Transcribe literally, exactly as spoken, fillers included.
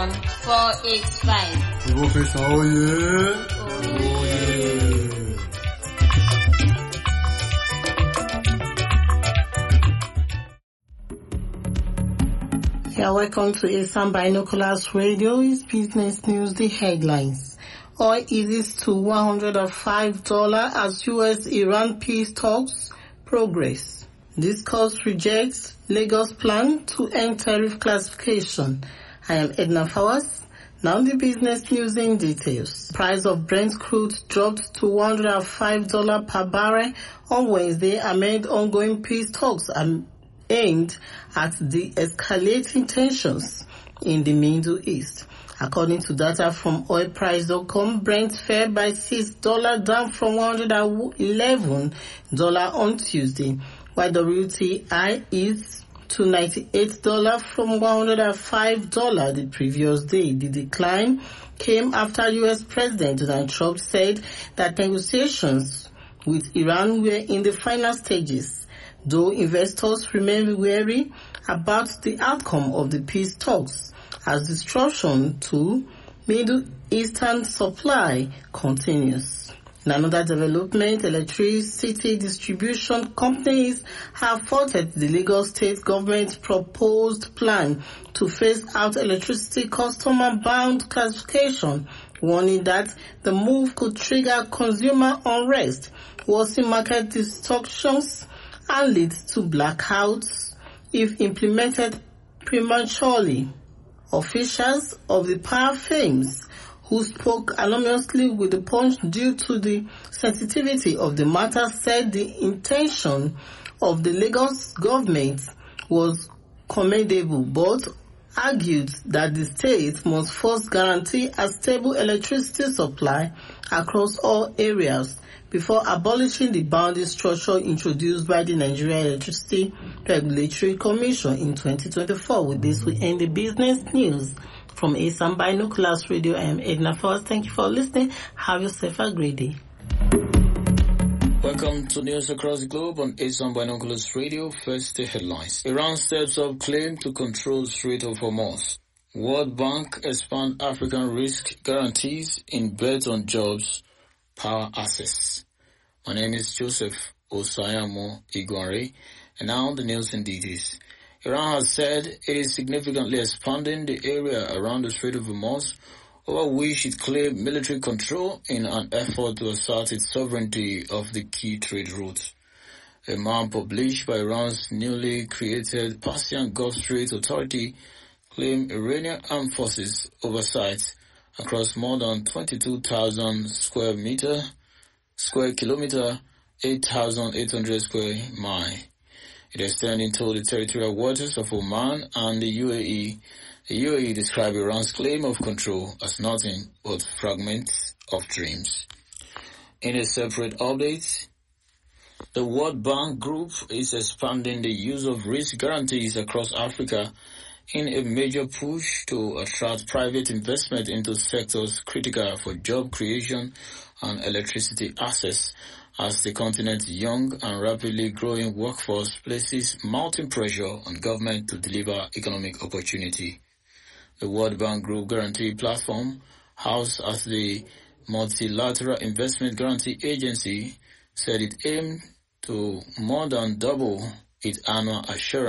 four eight five. Professor Oye. Oye. Yeah, welcome to Asam Binoculars Radio. It's business news, the headlines. Oil eases to one hundred five dollars as U S-Iran peace talks progress. Discuss rejects Lagos plan to end tariff classification. I am Edna Fawaz. Now the business news in details. Price of Brent crude dropped to one hundred five dollars per barrel on Wednesday amid ongoing peace talks and aimed at the escalating tensions in the Middle East. According to data from oil price dot com, Brent fell by six dollars, down from one hundred eleven dollars on Tuesday, while W T I is to ninety-eight dollars from one hundred five dollars the previous day. The decline came after U S President Donald Trump said that negotiations with Iran were in the final stages, though investors remain wary about the outcome of the peace talks as disruption to Middle Eastern supply continues. In another development, electricity distribution companies have faulted the Lagos state government's proposed plan to phase out electricity customer-bound classification, warning that the move could trigger consumer unrest, worsen market distortions, and lead to blackouts if implemented prematurely. Officials of the power firms who spoke anonymously with the Punch due to the sensitivity of the matter said the intention of the Lagos government was commendable, but argued that the state must first guarantee a stable electricity supply across all areas before abolishing the boundary structure introduced by the Nigeria Electricity Regulatory Commission in twenty twenty-four. With this, we end the business news. From Asam Binoculars Radio, I am Edna Fawaz. Thank you for listening. Have yourself a great day. Welcome to news across the globe on Asam Binoculars Radio. First, the headlines. Iran steps up claim to control Strait of Hormuz. World Bank expand African risk guarantees in bets on jobs, power access. My name is Joseph Osayamo Iguare, and now the news in details. Iran has said it is significantly expanding the area around the Strait of Hormuz, over which it claimed military control in an effort to assert its sovereignty of the key trade routes. A map published by Iran's newly created Persian Gulf Strait Authority claimed Iranian armed forces oversight across more than twenty-two thousand square meter, square kilometer, eight thousand eight hundred square mile. It extends into the territorial waters of Oman and the U A E. The U A E described Iran's claim of control as nothing but fragments of dreams. In a separate update, the World Bank Group is expanding the use of risk guarantees across Africa in a major push to attract private investment into sectors critical for job creation and electricity access, as the continent's young and rapidly growing workforce places mounting pressure on government to deliver economic opportunity. The World Bank Group Guarantee Platform, housed as the Multilateral Investment Guarantee Agency, said it aimed to more than double its annual assurance